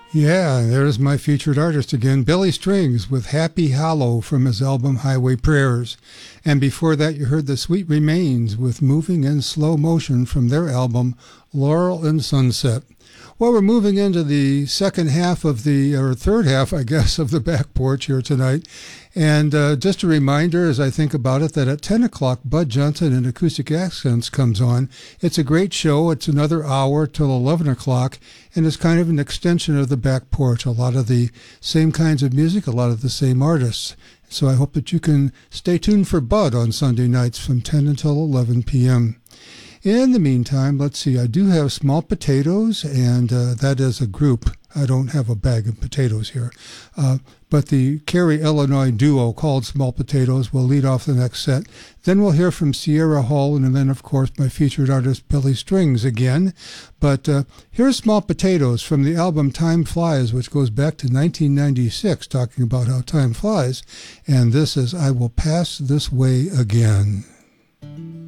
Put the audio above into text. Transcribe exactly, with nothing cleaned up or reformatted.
Yeah, there's my featured artist again, Billy Strings with Happy Hollow from his album Highway Prayers. And before that, you heard The Sweet Remains with Moving in Slow Motion from their album Laurel and Sunset. Well, we're moving into the second half of the, or third half, I guess, of the back porch here tonight. And uh, just a reminder, as I think about it, that at ten o'clock, Bud Johnson and Acoustic Accents comes on. It's a great show. It's another hour till eleven o'clock, and it's kind of an extension of the back porch. A lot of the same kinds of music, a lot of the same artists. So I hope that you can stay tuned for Bud on Sunday nights from ten until eleven p.m. In the meantime, let's see, I do have Small Potatoes, and uh, that is a group. I don't have a bag of potatoes here. Uh, but the Cary, Illinois duo called Small Potatoes will lead off the next set. Then we'll hear from Sierra Hull, and then, of course, my featured artist, Billy Strings, again. But uh, here's Small Potatoes from the album Time Flies, which goes back to nineteen ninety-six, talking about how time flies. And this is I Will Pass This Way Again.